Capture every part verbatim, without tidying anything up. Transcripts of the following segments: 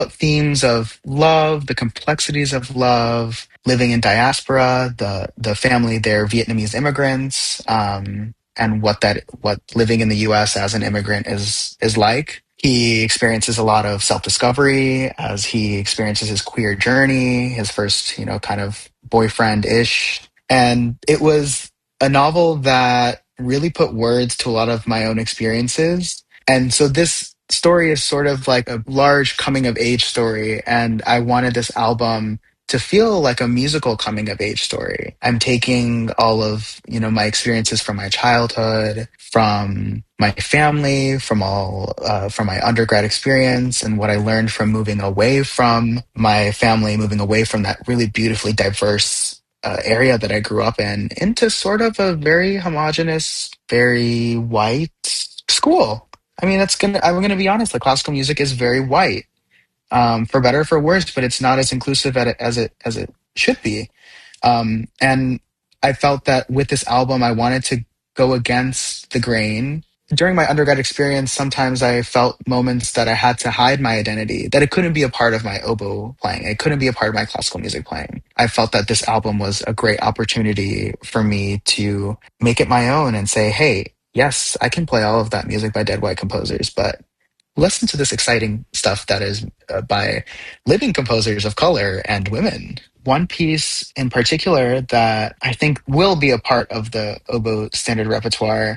themes of love, the complexities of love, living in diaspora, the the family, they're Vietnamese immigrants, um, and what that what living in the U S as an immigrant is is like. He experiences a lot of self-discovery as he experiences his queer journey, his first, you know, kind of boyfriend-ish. And it was a novel that really put words to a lot of my own experiences. And so this story is sort of like a large coming of age story. And I wanted this album to feel like a musical coming of age story. I'm taking all of, you know, my experiences from my childhood, from my family, from all, uh, from my undergrad experience and what I learned from moving away from my family, moving away from that really beautifully diverse uh, area that I grew up in, into sort of a very homogenous, very white school. I mean, that's gonna, I'm gonna be honest, the classical music is very white, um, for better or for worse, but it's not as inclusive at it, as it as it should be. Um, and I felt that with this album, I wanted to go against the grain. During my undergrad experience, sometimes I felt moments that I had to hide my identity, that it couldn't be a part of my oboe playing. It couldn't be a part of my classical music playing. I felt that this album was a great opportunity for me to make it my own and say, hey, yes, I can play all of that music by dead white composers, but listen to this exciting stuff that is uh, by living composers of color and women. One piece in particular that I think will be a part of the oboe standard repertoire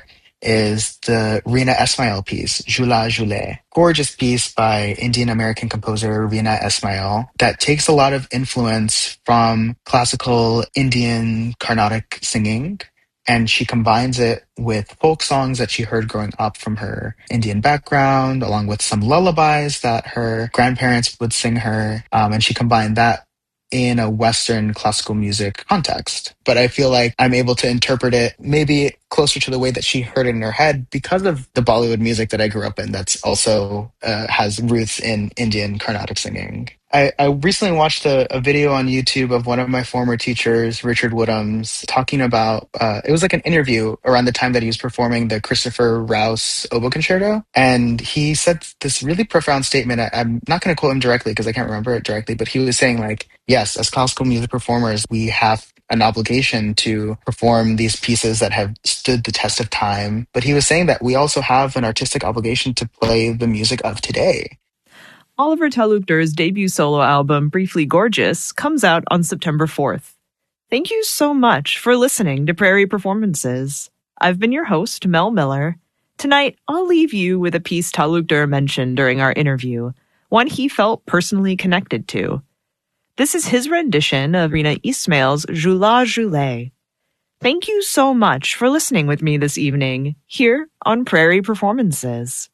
is the Rina Esmail piece, Jula Jule. Gorgeous piece by Indian American composer Rina Esmail that takes a lot of influence from classical Indian Carnatic singing, and she combines it with folk songs that she heard growing up from her Indian background, along with some lullabies that her grandparents would sing her. Um, and she combined that in a Western classical music context. But I feel like I'm able to interpret it maybe closer to the way that she heard it in her head because of the Bollywood music that I grew up in that's also uh, has roots in Indian Carnatic singing. I, I recently watched a, a video on YouTube of one of my former teachers, Richard Woodhams, talking about, uh, it was like an interview around the time that he was performing the Christopher Rouse Oboe Concerto. And he said this really profound statement. I, I'm not going to quote him directly because I can't remember it directly, but he was saying like, yes, as classical music performers, we have an obligation to perform these pieces that have stood the test of time. But he was saying that we also have an artistic obligation to play the music of today. Oliver Talukder's debut solo album, Briefly Gorgeous, comes out on September fourth. Thank you so much for listening to Prairie Performances. I've been your host, Mel Miller. Tonight, I'll leave you with a piece Talukder mentioned during our interview, one he felt personally connected to. This is his rendition of Rina Esmail's Jula Jule. Thank you so much for listening with me this evening, here on Prairie Performances.